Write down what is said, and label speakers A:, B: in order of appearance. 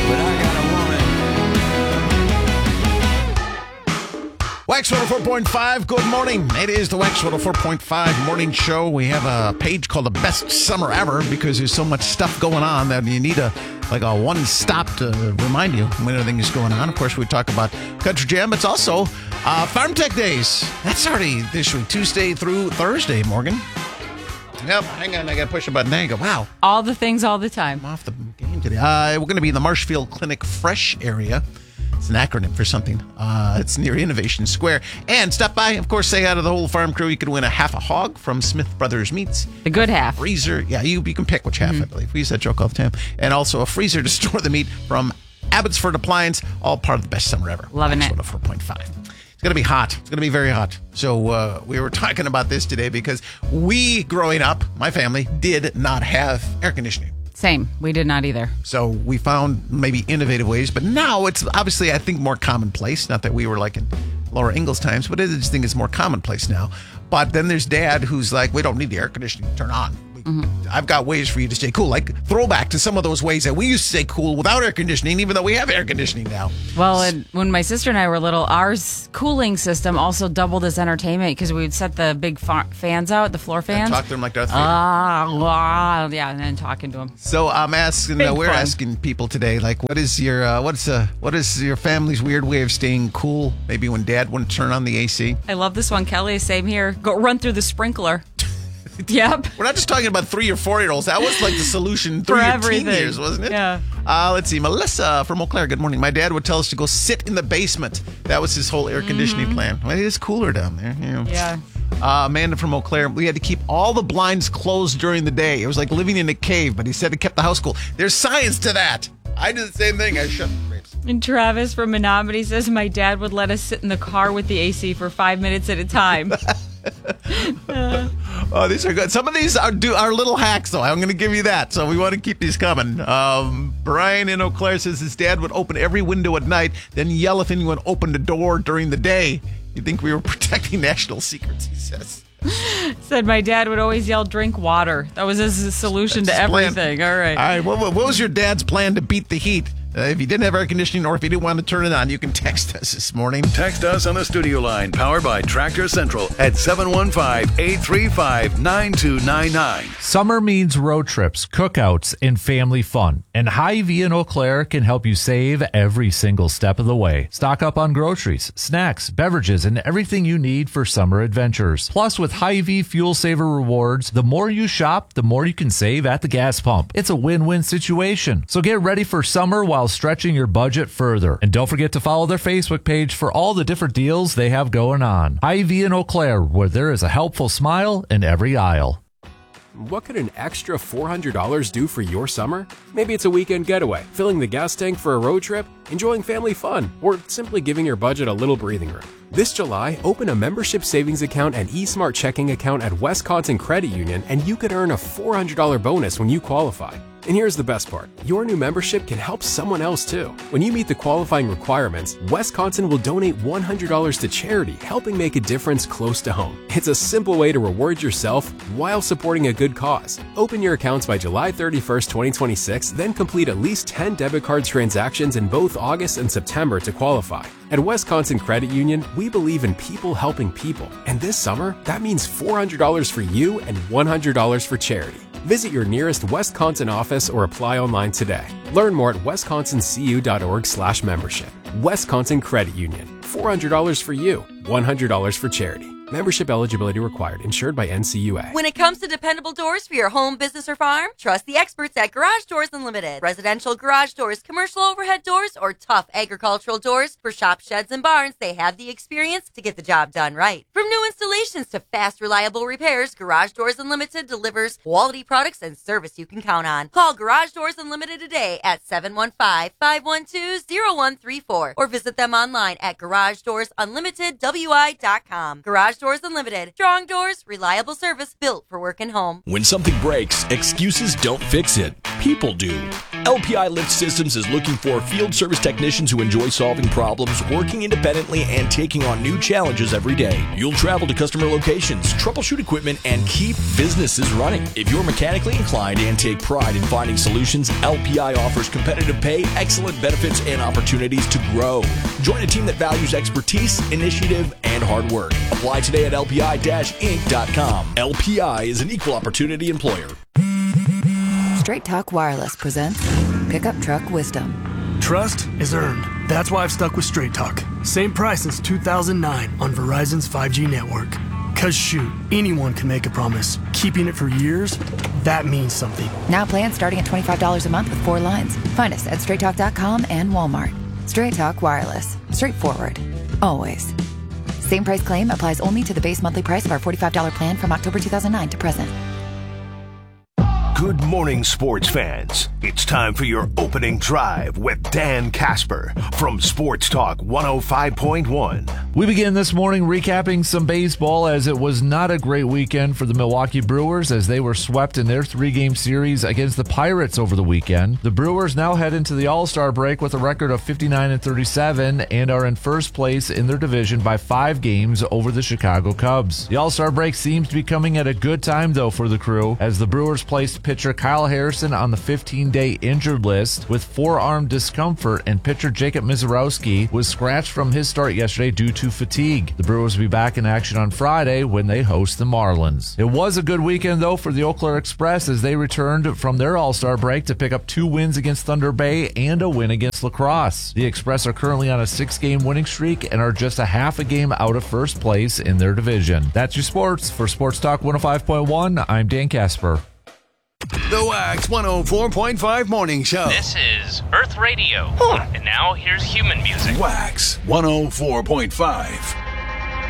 A: but I got a woman.
B: Wax 104.5, good morning. It is the Wax 104.5 morning show. We have a page called the Best Summer Ever because there's so much stuff going on that you need a one stop to remind you when everything is going on. Of course, we talk about Country Jam. It's also Farm Tech Days. That's already this week, Tuesday through Thursday, Morgan. Yep, hang on, I got to push a button. There you go. Wow.
C: All the things all the time.
B: I'm off the game today. We're going to be in the Marshfield Clinic Fresh area. It's an acronym for something. It's near Innovation Square. And stop by, of course, say hi to the whole farm crew. You could win a half a hog from Smith Brothers Meats.
C: The good half.
B: Freezer. Yeah, you can pick which half, I believe. We use that joke all the time. And also a freezer to store the meat from Abbotsford Appliance. All part of the Best Summer Ever.
C: Loving it.
B: 104.5. It's going to be hot. It's going to be very hot. So we were talking about this today because we, growing up, my family, did not have air conditioning.
C: Same. We did not either.
B: So we found maybe innovative ways, but now it's obviously, I think, more commonplace. Not that we were like in Laura Ingalls times, but I just think it's more commonplace now. But then there's Dad who's like, we don't need the air conditioning to turn on. I've got ways for you to stay cool. Like throwback to some of those ways that we used to stay cool without air conditioning, even though we have air conditioning now.
C: Well, and when my sister and I were little, our cooling system also doubled as entertainment because we would set the big fans out, the floor fans.
B: And talk to them like Darth Vader.
C: Yeah, and then talking to them.
B: So I'm asking, we're asking people today, like, what is your family's weird way of staying cool? Maybe when Dad wouldn't turn on the AC.
C: I love this one, Kelly. Same here. Go run through the sprinkler. Yep.
B: We're not just talking about 3 or 4 year olds. That was like the solution
C: for
B: 3 or
C: everything.
B: 10 years, wasn't it?
C: Yeah.
B: Let's see. Melissa from Eau Claire. Good morning. My dad would tell us to go sit in the basement. That was his whole air conditioning plan. Well, it is cooler down there. You know.
C: Yeah.
B: Amanda from Eau Claire. We had to keep all the blinds closed during the day. It was like living in a cave, but he said it kept the house cool. There's science to that. I did the same thing. I shut the drapes.
C: And Travis from Menominee says my dad would let us sit in the car with the AC for 5 minutes at a time.
B: Oh, these are good. Some of these are little hacks, though. I'm going to give you that. So we want to keep these coming. Brian in Eau Claire says his dad would open every window at night, then yell if anyone opened the door during the day. You'd think we were protecting national secrets, he says.
C: Said my dad would always yell, drink water. That was his solution to everything. All right.
B: All right. What was your dad's plan to beat the heat? If you didn't have air conditioning or if you didn't want to turn it on, you can text us this morning.
D: Text us on the studio line, powered by Tractor Central at 715-835-9299.
E: Summer means road trips, cookouts, and family fun. And Hy-Vee in Eau Claire can help you save every single step of the way. Stock up on groceries, snacks, beverages, and everything you need for summer adventures. Plus, with Hy-Vee Fuel Saver rewards, the more you shop, the more you can save at the gas pump. It's a win-win situation. So get ready for summer while stretching your budget further. And don't forget to follow their Facebook page for all the different deals they have going on. Hy-Vee in Eau Claire, where there is a helpful smile in every aisle.
F: What could an extra $400 do for your summer? Maybe it's a weekend getaway, filling the gas tank for a road trip, enjoying family fun, or simply giving your budget a little breathing room. This July, open a membership savings account and eSmart checking account at Wisconsin Credit Union, and you could earn a $400 bonus when you qualify. And here's the best part. Your new membership can help someone else too. When you meet the qualifying requirements, Wisconsin will donate $100 to charity, helping make a difference close to home. It's a simple way to reward yourself while supporting a good cause. Open your accounts by July 31st, 2026, then complete at least 10 debit card transactions in both August and September to qualify. At Wisconsin Credit Union, we believe in people helping people. And this summer, that means $400 for you and $100 for charity. Visit your nearest Wisconsin office or apply online today. Learn more at wisconsincu.org/membership. Wisconsin Credit Union. $400 for you, $100 for charity. Membership eligibility required. Insured by NCUA.
G: When it comes to dependable doors for your home, business, or farm, trust the experts at Garage Doors Unlimited. Residential garage doors, commercial overhead doors, or tough agricultural doors for shops, sheds, and barns, they have the experience to get the job done right. From new installations to fast, reliable repairs, Garage Doors Unlimited delivers quality products and service you can count on. Call Garage Doors Unlimited today at 715-512-0134 or visit them online at GarageDoorsUnlimitedWI.com. Garage Garage Doors Unlimited. Strong doors, reliable service, built for work and home.
A: When something breaks, excuses don't fix it. People do. LPI Lift Systems is looking for field service technicians who enjoy solving problems, working independently, and taking on new challenges every day. You'll travel to customer locations, troubleshoot equipment, and keep businesses running. If you're mechanically inclined and take pride in finding solutions, LPI offers competitive pay, excellent benefits, and opportunities to grow. Join a team that values expertise, initiative, and hard work. Apply today at lpi-inc.com. LPI is an equal opportunity employer.
H: Straight Talk Wireless presents Pickup Truck Wisdom.
I: Trust is earned. That's why I've stuck with Straight Talk. Same price since 2009 on Verizon's 5G network. Cause shoot, anyone can make a promise. Keeping it for years, that means something.
H: Now plans starting at $25 a month with 4 lines. Find us at straighttalk.com and Walmart. Straight Talk Wireless. Straightforward. Always. Same price claim applies only to the base monthly price of our $45 plan from October 2009 to present.
J: Good morning, sports fans. It's time for your opening drive with Dan Casper from Sports Talk 105.1.
E: We begin this morning recapping some baseball, as it was not a great weekend for the Milwaukee Brewers as they were swept in their 3-game series against the Pirates over the weekend. The Brewers now head into the All-Star break with a record of 59-37 and are in first place in their division by 5 games over the Chicago Cubs. The All-Star break seems to be coming at a good time, though, for the crew, as the Brewers placed pitcher Kyle Harrison on the 15-day injured list with forearm discomfort, and pitcher Jacob Misiorowski was scratched from his start yesterday due to fatigue. The Brewers will be back in action on Friday when they host the Marlins. It was a good weekend, though, for the Eau Claire Express as they returned from their All-Star break to pick up 2 wins against Thunder Bay and a win against La Crosse. The Express are currently on a 6-game winning streak and are just a half a game out of first place in their division. That's your sports. For Sports Talk 105.1, I'm Dan Casper.
D: The Wax 104.5 Morning Show.
K: This is Earth Radio. And now here's human music.
D: Wax 104.5.